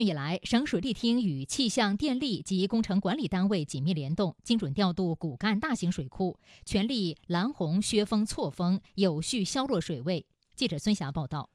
以来，省水利厅与气象、电力及工程管理单位紧密联动，精准调度骨干大型水库，全力拦洪、削峰、错峰，有序消落水位。记者孙霞报道。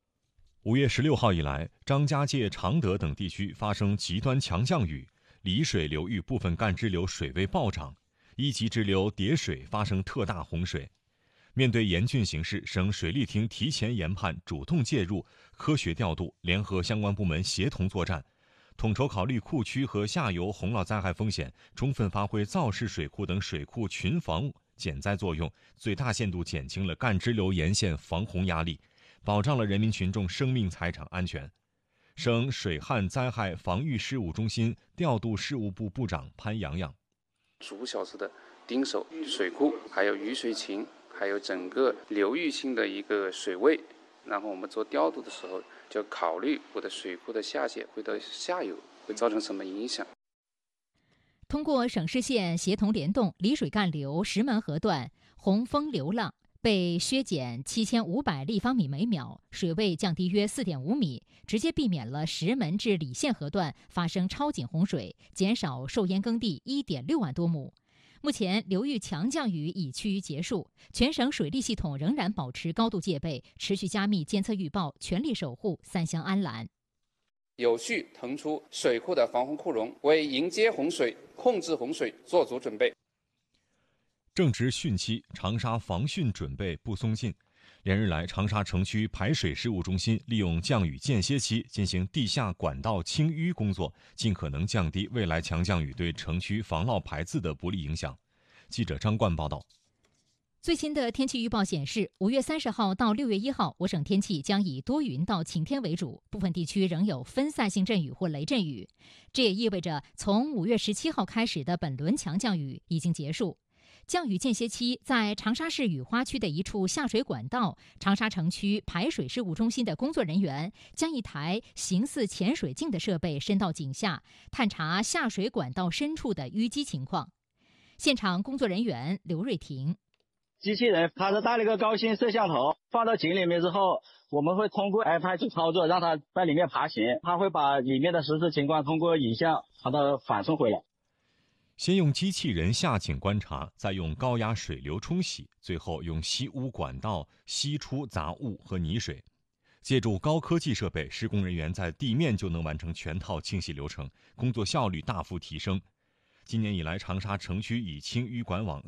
5月16号以来，张家界、常德等地区发生极端强降雨，丽水流域部分干支流水位暴涨，1级支流叠水发生特大洪水。面对严峻形势，省水利厅提前研判，主动介入，科学调度，联合相关部门协同作战，统筹考虑库区和下游洪涝灾害风险，充分发挥造势水库等水库群防减灾作用，最大限度减轻了干支流沿线防洪压力，保障了人民群众生命财产安全。省水旱灾害防御事务中心调度事务部部长潘洋洋： 逐小时的盯守水库，还有雨水情，还有整个流域性的一个水位，然后我们做调度的时候就考虑我的水库的下泄会到下游会造成什么影响。 通过省市县协同联动，丽水干流石门河段洪峰流浪被削减7500立方米每秒，水位降低约4.5米，直接避免了石门至礼县河段发生超警洪水，减少受淹耕地1.6万多亩。目前流域强降雨已趋于结束，全省水利系统仍然保持高度戒备，持续加密监测预报，全力守护三湘安澜， 有序腾出水库的防洪库容，为迎接洪水、控制洪水做足准备。 正值汛期，长沙防汛准备不松劲。连日来，长沙城区排水事务中心利用降雨间歇期进行地下管道清淤工作，尽可能降低未来强降雨对城区防涝排渍的不利影响。记者张冠报道。 最新的天气预报显示，5月30号到6月1号，我省天气将以多云到晴天为主，部分地区仍有分散性阵雨或雷阵雨。这也意味着，从5月17号开始的本轮强降雨已经结束。降雨间歇期，在长沙市雨花区的一处下水管道，长沙城区排水事务中心的工作人员将一台形似潜水镜的设备伸到井下，探查下水管道深处的淤积情况。现场工作人员刘瑞婷： 机器人它是带了一个高清摄像头，放到井里面之后，我们会通过 iPad 去操作，让它在里面爬行，它会把里面的实时情况通过影像把它反送回来。 先用机器人下井观察，再用高压水流冲洗，最后用吸污管道吸出杂物和泥水。借助高科技设备，施工人员在地面就能完成全套清洗流程，工作效率大幅提升。今年以来，长沙城区已清淤管网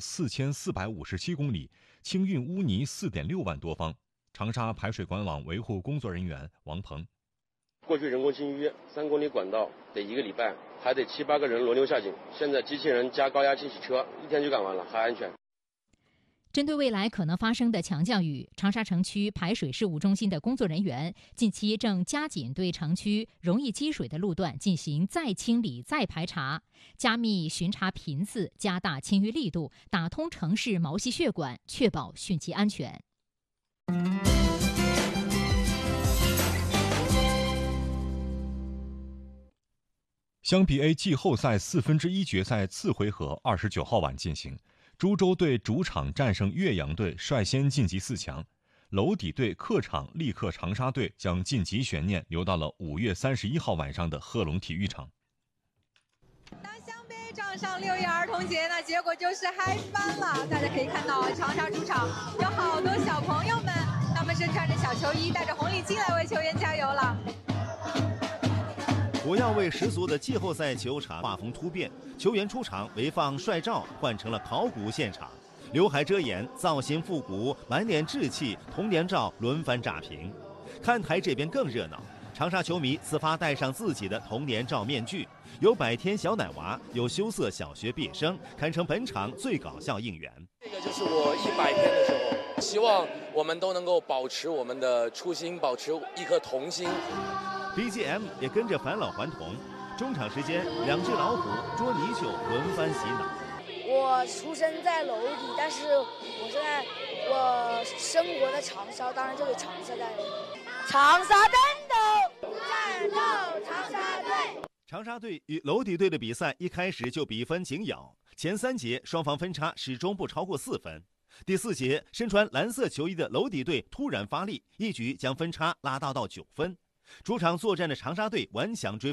4457公里，清运污泥4.6万多方。长沙排水管网维护工作人员王鹏： 过去人工清淤3公里管道得1个礼拜，还得7、8个人轮流下井。现在机器人加高压清洗车1天就干完了，还安全。 针对未来可能发生的强降雨，长沙城区排水事务中心的工作人员近期正加紧对城区容易积水的路段进行再清理、再排查，加密巡查频次，加大清淤力度，打通城市毛细血管，确保汛期安全。 湘 BA 季后赛1/4决赛次回合29号晚进行，株洲队主场战胜岳阳队，率先晋级4强。娄底队客场力克长沙队，将晋级悬念留到了5月31号晚上的贺龙体育场。 当湘 BA 撞上6一儿童节，那结果就是嗨翻了。大家可以看到，长沙主场有好多小朋友们，他们身穿着小球衣，带着红领巾来为球员加油了。 火药味十足的季后赛球场画风突变，球员出场为放帅照换成了考古现场，刘海遮掩，造型复古，满脸稚气，童年照轮番炸屏。看台这边更热闹，长沙球迷自发戴上自己的童年照面具，有百天小奶娃，有羞涩小学毕业生，堪称本场最搞笑应援。 这个就是我100天的时候，希望我们都能够保持我们的初心，保持一颗童心。 BGM 也跟着返老还童，中场时间，2只老虎捉泥鳅轮番洗脑。 我出生在娄底，但是我生活在长沙，当然这里长沙队，长沙战斗，长沙队。 长沙队与娄底队的比赛一开始就比分紧咬，前3节双方分差始终不超过4分。第4节，身穿蓝色球衣的娄底队突然发力，一举将分差拉大到9分。 主场作战的长沙队顽强追